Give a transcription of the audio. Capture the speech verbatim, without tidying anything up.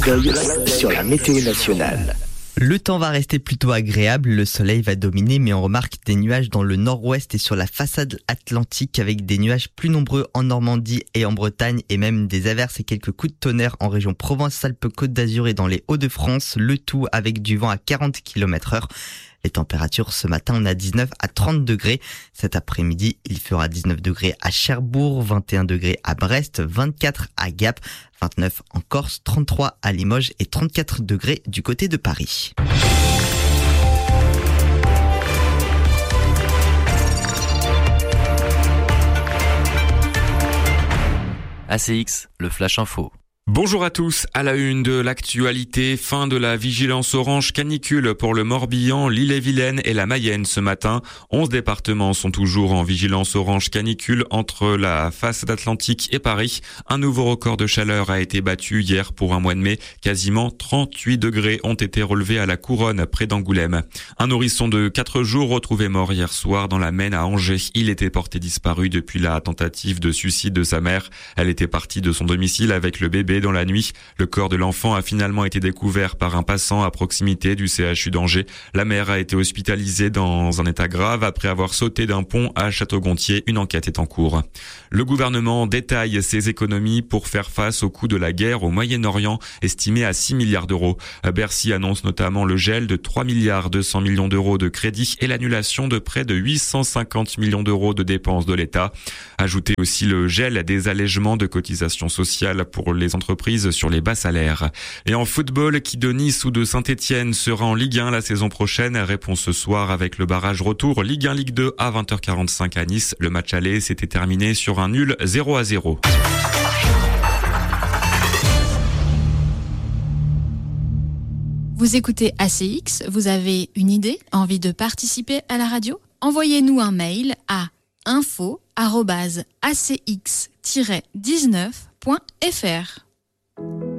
Sur la météo nationale. Le temps va rester plutôt agréable, le soleil va dominer, mais on remarque des nuages dans le nord-ouest et sur la façade atlantique, avec des nuages plus nombreux en Normandie et en Bretagne, et même des averses et quelques coups de tonnerre en région Provence-Alpes-Côte d'Azur et dans les Hauts-de-France, le tout avec du vent à quarante kilomètres heure. Les températures ce matin, on a dix-neuf à trente degrés. Cet après-midi, il fera dix-neuf degrés à Cherbourg, vingt et un degrés à Brest, vingt-quatre à Gap, vingt-neuf en Corse, trente-trois à Limoges et trente-quatre degrés du côté de Paris. A C X, le Flash Info. Bonjour à tous, à la une de l'actualité, fin de la vigilance orange canicule pour le Morbihan, l'Ille-et-Vilaine et la Mayenne ce matin. onze départements sont toujours en vigilance orange canicule entre la façade atlantique et Paris. Un nouveau record de chaleur a été battu hier pour un mois de mai. Quasiment trente-huit degrés ont été relevés à la Couronne près d'Angoulême. Un nourrisson de quatre jours retrouvé mort hier soir dans la Maine à Angers. Il était porté disparu depuis la tentative de suicide de sa mère. Elle était partie de son domicile avec le bébé dans la nuit. Le corps de l'enfant a finalement été découvert par un passant à proximité du C H U d'Angers. La mère a été hospitalisée dans un état grave après avoir sauté d'un pont à Château-Gontier. Une enquête est en cours. Le gouvernement détaille ses économies pour faire face au coût de la guerre au Moyen-Orient, estimé à six milliards d'euros. Bercy annonce notamment le gel de trois milliards deux cents millions d'euros de crédits et l'annulation de près de huit cent cinquante millions d'euros de dépenses de l'État. Ajoutez aussi le gel des allègements de cotisations sociales pour les entreprises sur les bas salaires. Et en football, qui de Nice ou de Saint-Etienne sera en Ligue un la saison prochaine? Réponse ce soir avec le barrage retour Ligue un Ligue deux à vingt heures quarante-cinq à Nice. Le match aller s'était terminé sur un nul zéro à zéro. Vous écoutez A C X, vous avez une idée, envie de participer à la radio? Envoyez-nous un mail à info arobase a c x tiret dix-neuf point f r.